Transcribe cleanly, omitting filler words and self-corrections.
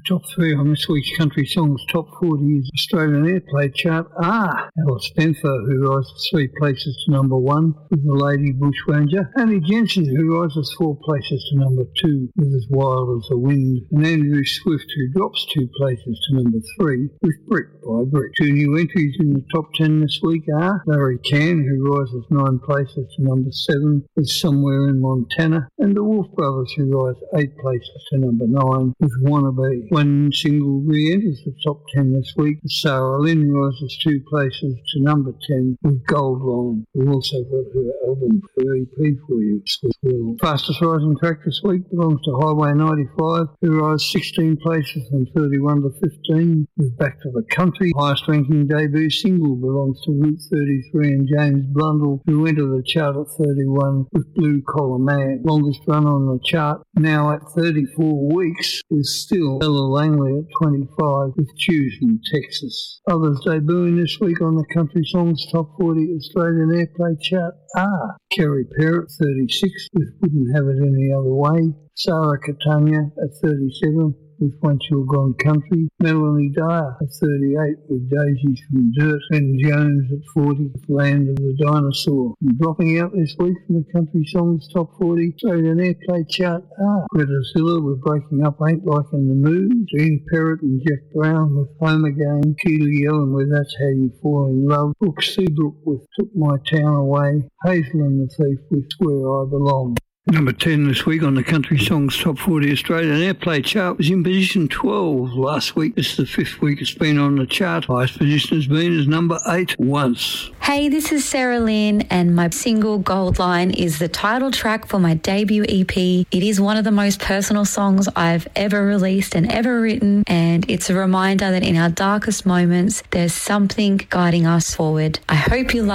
Top 3 on this week's Country Songs Top 40 is Australian Airplay chart are Alice Spencer, who rises 3 places to number 1 with The Lady Bushranger, Annie Jensen, who rises 4 places to number 2 with As Wild as the Wind, and Andrew Swift, who drops 2 places to number 3 with Brick by Brick. 2 new entries in the top 10 this week are Larry Cann, who rises 9 places to number 7 with Somewhere in Montana, and the Wolf Brothers, who rise 8 places to number 9 with Wannabe. One single re-enters the top 10 this week. Sarah Lynn rises 2 places to number 10 with Gold Line. We've also got her album, her EP for you. Fastest rising track this week belongs to Highway 95, who rise 16 places from 31 to 15 with Back to the Country. Highest ranking debut single belongs to Route 33 and James Blundell, who enter the chart at 31 with Blue Collar Man. Longest run on the chart, now at 34 weeks, is still Ella Langley at 25 with Choosing Texas. Others debuting this week on the Country Songs Top 40 Australian Airplay chart are Kerry Parrott, 36, with Wouldn't Have It Any Other Way. Sarah Catania at 37 with Once You're Gone Country. Melanie Dyer at 38 with Daisies from Dirt. Ben Jones at 40 with Land of the Dinosaur. And dropping out this week from the Country Songs Top 40 Australian Airplay chart are Greta Zilla with Breaking Up Ain't Like in the Mood. Dean Perrott and Jeff Brown with Home Again. Keely Ellen with That's How You Fall in Love. Brooke Seabrook with Took My Town Away. Hazel and the Thief with Where I Belong. Number 10 this week on the Country Songs Top 40 Australian Airplay chart was in position 12 last week. This is the 5th week it's been on the chart. Highest position has been as number 8 once. Hey, this is Sarah Lynn, and my single Gold Line is the title track for my debut EP. It is one of the most personal songs I've ever released and ever written, and it's a reminder that in our darkest moments, there's something guiding us forward. I hope you love